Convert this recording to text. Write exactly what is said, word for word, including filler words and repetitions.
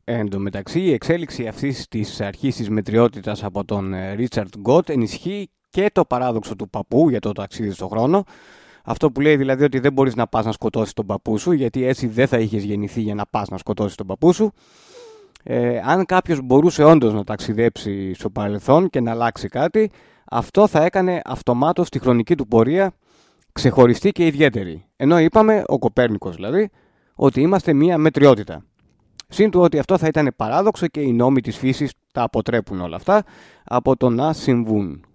Εν τω μεταξύ, η εξέλιξη αυτής της αρχής της μετριότητας από τον Ρίτσαρντ Γκοτ ενισχύει και το παράδοξο του παππού για το ταξίδι στον χρόνο. Αυτό που λέει δηλαδή ότι δεν μπορείς να πας να σκοτώσεις τον παππού σου, γιατί έτσι δεν θα είχες γεννηθεί για να πας να σκοτώσεις τον παππού σου. Ε, αν κάποιος μπορούσε όντως να ταξιδέψει στο παρελθόν και να αλλάξει κάτι, αυτό θα έκανε αυτομάτως τη χρονική του πορεία ξεχωριστή και ιδιαίτερη. Ενώ είπαμε, ο Κοπέρνικος δηλαδή, ότι είμαστε μία μετριότητα. Συν του ότι αυτό θα ήταν παράδοξο και οι νόμοι της φύσης τα αποτρέπουν όλα αυτά από το να συμβούν.